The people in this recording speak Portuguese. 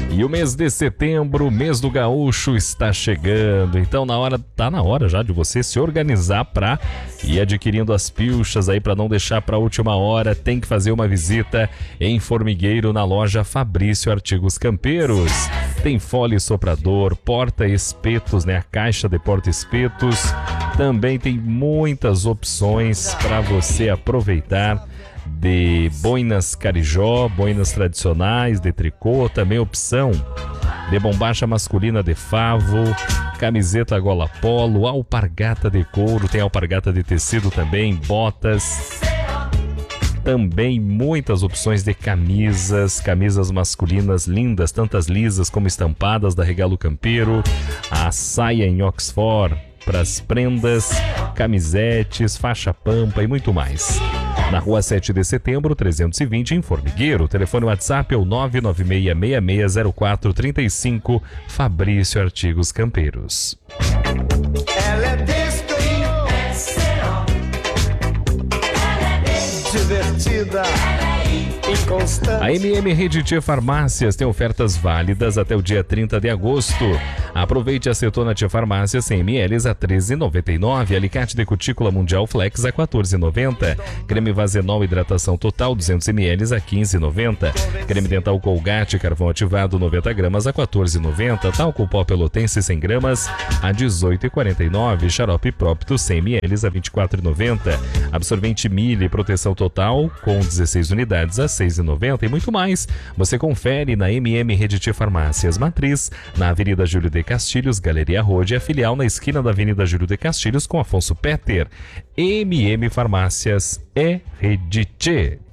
E o mês de setembro, o mês do gaúcho, está chegando. Então tá na hora já de você se organizar para ir adquirindo as pilchas aí, para não deixar para a última hora. Tem que fazer uma visita em Formigueiro na loja Fabrício Artigos Campeiros. Tem fole soprador, porta-espetos, né? A caixa de porta-espetos. Também tem muitas opções para você aproveitar, de boinas carijó, boinas tradicionais de tricô, também opção de bombacha masculina de favo, camiseta gola polo, alpargata de couro, tem alpargata de tecido também, botas. Também muitas opções de camisas masculinas lindas, tantas lisas como estampadas da Regalo Campeiro, a saia em Oxford para as prendas, camisetes, faixa pampa e muito mais. Na rua 7 de setembro, 320, em Formigueiro. O telefone WhatsApp é o 996660435, Fabrício Artigos Campeiros. Ela é divertida, inconstante. A MM Rediti Farmácias tem ofertas válidas até o dia 30 de agosto. Aproveite a acetona Tia Farmácia 100 ml a R$ 13,99, alicate de cutícula Mundial Flex a R$ 14,90, creme Vazenol Hidratação Total 200 ml a R$ 15,90, creme dental Colgate Carvão Ativado 90 gramas a R$ 14,90, talco pó pelotense 100 gramas a R$ 18,49, xarope Propto 100 ml a R$ 24,90, absorvente Mille Proteção Total com 16 unidades a R$ 6,90 e muito mais. Você confere na MM Rediti Farmácias Matriz, na Avenida Júlio de Castilhos, Galeria Rode, a filial na esquina da Avenida Júlio de Castilhos com Afonso Petter. MM Farmácias é Rediti.